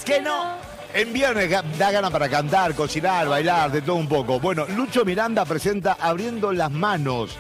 ¿Qué no? En viernes da ganas para cantar, cocinar, bailar, de todo un poco. Bueno, Lucho Miranda presenta Abriendo las Manos.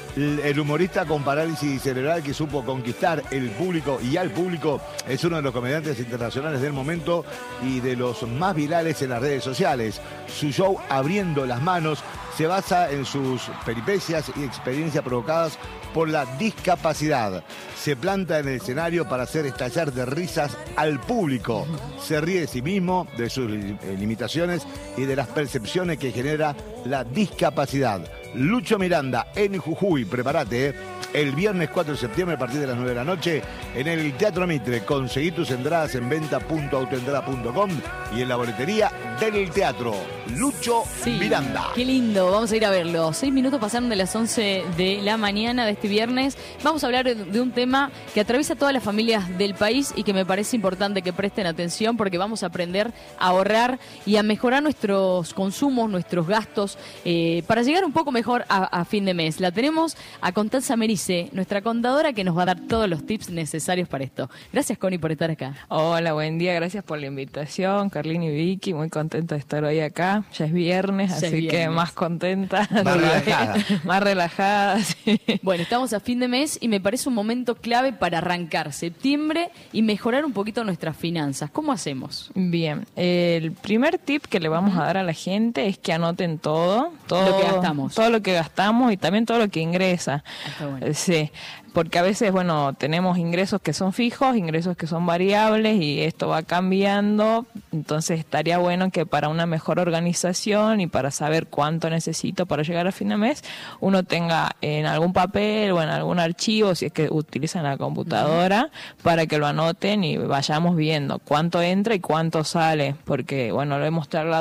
El humorista con parálisis cerebral que supo conquistar el público y al público es uno de los comediantes internacionales del momento y de los más virales en las redes sociales. Su show Abriendo las Manos se basa en sus peripecias y experiencias provocadas por la discapacidad. Se planta en el escenario para hacer estallar de risas al público. Se ríe de sí mismo, de sus limitaciones y de las percepciones que genera la discapacidad. Lucho Miranda en Jujuy, prepárate, el viernes 4 de septiembre a partir de las 9 de la noche en el Teatro Mitre. Conseguí tus entradas en venta.autoentrada.com y en la boletería del teatro. Lucho Miranda. Qué lindo, vamos a ir a verlo. 6 minutos pasaron de las 11 de la mañana de este viernes. Vamos a hablar de un tema que atraviesa todas las familias del país y que me parece importante que presten atención porque vamos a aprender a ahorrar y a mejorar nuestros consumos, nuestros gastos, para llegar un poco mejor a fin de mes. La tenemos a Constanza Merice, nuestra contadora, que nos va a dar todos los tips necesarios para esto. Gracias, Connie, por estar acá. Hola, buen día, gracias por la invitación, Carlín y Vicky, muy contenta de estar hoy acá. Ya es viernes, Ya así es viernes. Que más contenta. Más relajada. Más relajada, sí. Bueno, estamos a fin de mes y me parece un momento clave para arrancar septiembre y mejorar un poquito nuestras finanzas. ¿Cómo hacemos? Bien, el primer tip que le vamos a dar a la gente es que anoten todo Lo que gastamos. Todo lo que gastamos y también todo lo que ingresa. Está bueno. Sí, porque a veces, bueno, tenemos ingresos que son fijos, ingresos que son variables y esto va cambiando, entonces estaría bueno que para una mejor organización y para saber cuánto necesito para llegar a fin de mes, uno tenga en algún papel o en algún archivo, si es que utilizan la computadora, para que lo anoten y vayamos viendo cuánto entra y cuánto sale, porque, bueno, lo hemos trasladado